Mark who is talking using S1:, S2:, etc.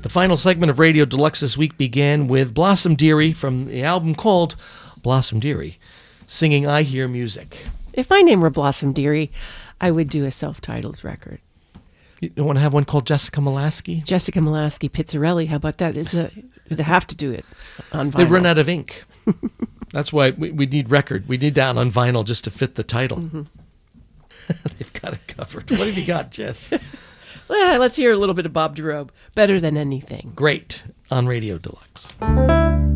S1: The final segment of Radio Deluxe this week began with Blossom Dearie from the album called Blossom Dearie, singing I Hear Music.
S2: If my name were Blossom Dearie, I would do a self-titled record.
S1: You don't want to have one called Jessica Molaskey?
S2: Jessica Molaskey, Pizzarelli, how about that? They have to do it on vinyl.
S1: They run out of ink. That's why we need record. We need that on vinyl just to fit the title. Mm-hmm. They've got it covered. What have you got, Jess?
S2: Let's hear a little bit of Bob DeRobe. Better Than Anything.
S1: Great on Radio Deluxe.